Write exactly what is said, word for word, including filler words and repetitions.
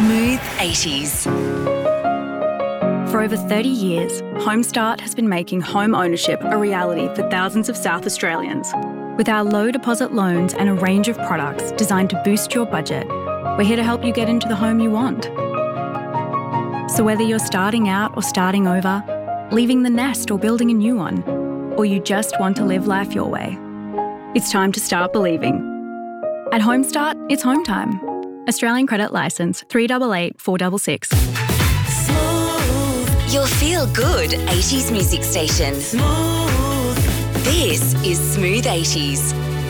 Smooth eighties. For over thirty years, Homestart has been making home ownership a reality for thousands of South Australians. With our low deposit loans and a range of products designed to boost your budget, we're here to help you get into the home you want. So whether you're starting out or starting over, leaving the nest or building a new one, or you just want to live life your way, it's time to start believing. At Homestart, it's home time. Australian Credit Licence three eight eight four six six. Your feel-good eighties music station. Smooth. This is Smooth eighties.